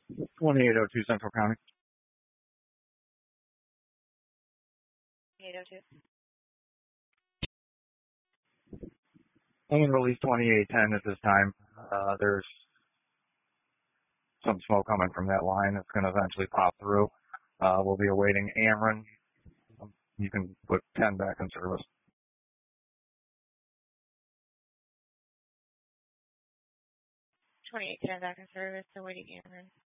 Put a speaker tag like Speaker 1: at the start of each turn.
Speaker 1: 2802 Central County.
Speaker 2: 802.
Speaker 1: I'm going to release 2810 at this time. There's some smoke coming from that line that's going to eventually pop through. We'll be awaiting Ameren. You can put 10 back in service.
Speaker 2: 2810 back in service, awaiting Ameren.